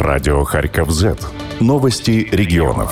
Радио Харьков-Z. Новости регионов.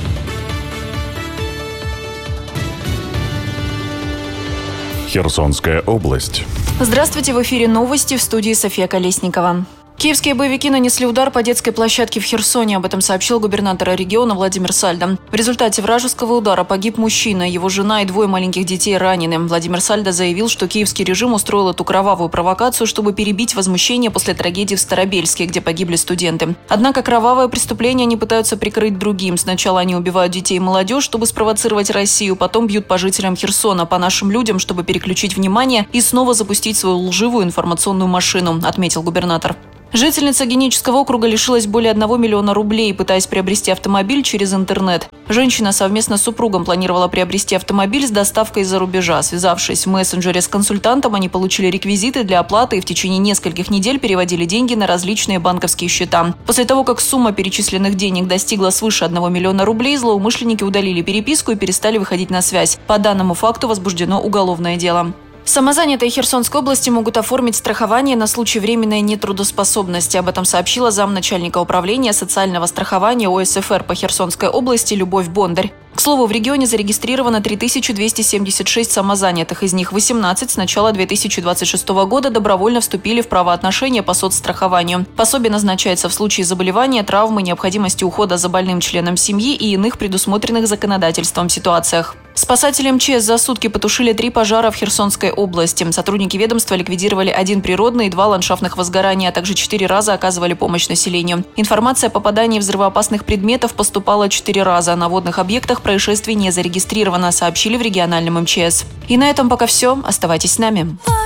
Херсонская область. Здравствуйте, в эфире новости, в студии София Колесникова. Киевские боевики нанесли удар по детской площадке в Херсоне. Об этом сообщил губернатор региона Владимир Сальдо. В результате вражеского удара погиб мужчина, его жена и 2 маленьких детей ранены. Владимир Сальдо заявил, что киевский режим устроил эту кровавую провокацию, чтобы перебить возмущение после трагедии в Старобельске, где погибли студенты. Однако кровавое преступление они пытаются прикрыть другим. Сначала они убивают детей и молодежь, чтобы спровоцировать Россию, потом бьют по жителям Херсона, по нашим людям, чтобы переключить внимание и снова запустить свою лживую информационную машину, отметил губернатор. Жительница Генического округа лишилась более 1 миллиона рублей, пытаясь приобрести автомобиль через интернет. Женщина совместно с супругом планировала приобрести автомобиль с доставкой из-за рубежа. Связавшись в мессенджере с консультантом, они получили реквизиты для оплаты и в течение нескольких недель переводили деньги на различные банковские счета. После того, как сумма перечисленных денег достигла свыше 1 миллиона рублей, злоумышленники удалили переписку и перестали выходить на связь. По данному факту возбуждено уголовное дело. Самозанятые Херсонской области могут оформить страхование на случай временной нетрудоспособности. Об этом сообщила замначальника управления социального страхования ОСФР по Херсонской области Любовь Бондарь. К слову, в регионе зарегистрировано 3276 самозанятых. Из них 18 с начала 2026 года добровольно вступили в правоотношения по соцстрахованию. Пособие назначается в случае заболевания, травмы, необходимости ухода за больным членом семьи и иных предусмотренных законодательством ситуациях. Спасатели МЧС за сутки потушили 3 пожара в Херсонской области. Сотрудники ведомства ликвидировали 1 природный и 2 ландшафтных возгорания, а также 4 раза оказывали помощь населению. Информация о попадании взрывоопасных предметов поступала 4 раза. На водных объектах происшествий не зарегистрировано, сообщили в региональном МЧС. И на этом пока все. Оставайтесь с нами.